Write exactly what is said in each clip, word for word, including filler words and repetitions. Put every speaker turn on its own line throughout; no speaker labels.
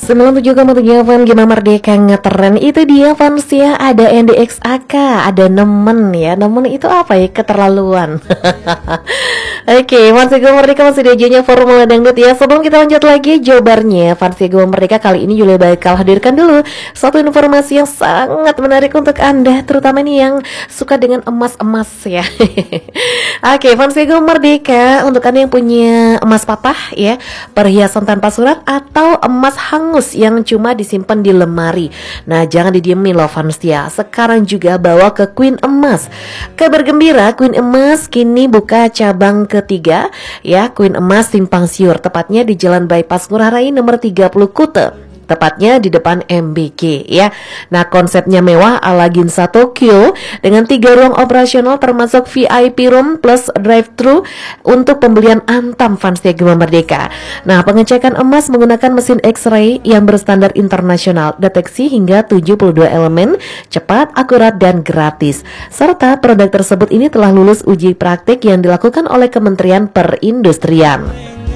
sembilan puluh tujuh koma tujuh F M Gema Merdeka ngetren. Itu dia fans ya. Ada N D X A K, ada nemen ya. Nemen itu apa ya? Keterlaluan. Oke, fans Gema Merdeka masih diajunya Formula Dangdut ya. Sebelum kita lanjut lagi jawabannya, fans Gema Merdeka kali ini Julia bakal hadirkan dulu satu informasi yang sangat menarik untuk Anda, terutama nih yang suka dengan emas-emas ya. Oke, fans Gema Merdeka, untuk Anda yang punya emas patah ya, perhiasan tanpa surat atau emas hangus yang cuma disimpan di lemari. Nah, jangan didiemin loh fans ya. Sekarang juga bawa ke Queen Emas. Kabar gembira, Queen Emas kini buka cabang ketiga ya, Queen Emas Simpang Siur, tepatnya di Jalan Bypass Ngurah Rai nomor tiga puluh Kute. Tepatnya di depan M B K ya. Nah, konsepnya mewah ala Ginza Tokyo dengan tiga ruang operasional termasuk V I P room plus drive-thru untuk pembelian Antam fans Gema Merdeka. Nah, pengecekan emas menggunakan mesin X-ray yang berstandar internasional, deteksi hingga tujuh puluh dua elemen, cepat, akurat, dan gratis. Serta produk tersebut ini telah lulus uji praktik yang dilakukan oleh Kementerian Perindustrian.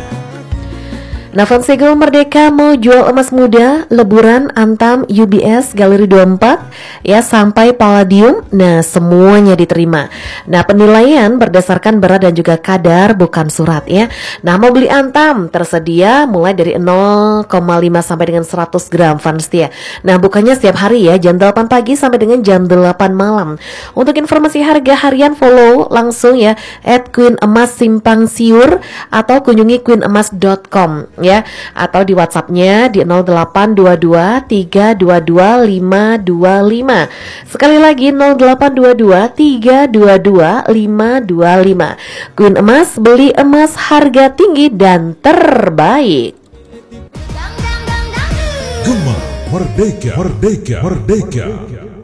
Nah, fans Gema Merdeka mau jual emas muda, leburan, Antam, U B S, Galeri dua puluh empat ya, sampai Palladium. Nah, semuanya diterima. Nah, penilaian berdasarkan berat dan juga kadar, bukan surat ya. Nah, mau beli Antam tersedia mulai dari nol koma lima sampai dengan seratus gram fans ya. Nah, bukannya setiap hari ya, jam delapan pagi sampai dengan jam delapan malam. Untuk informasi harga harian follow langsung ya at Queen Emas Simpang Siur atau kunjungi queen emas dot com ya, atau di WhatsAppnya di nol delapan dua dua tiga dua dua lima dua lima. Sekali lagi nol delapan dua dua tiga dua dua lima dua lima. Queen Emas, beli emas harga tinggi dan terbaik.
Gema Merdeka, Merdeka, Merdeka.